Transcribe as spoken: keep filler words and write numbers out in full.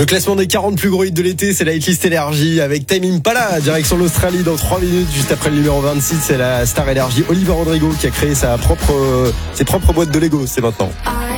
Le classement des quarante plus gros hits de l'été, c'est la hitlist énergie avec Tame Impala, direction l'Australie dans trois minutes. Juste après le numéro vingt-six, c'est la star énergie Olivia Rodrigo qui a créé sa propre, ses propres boîtes de Lego. C'est maintenant.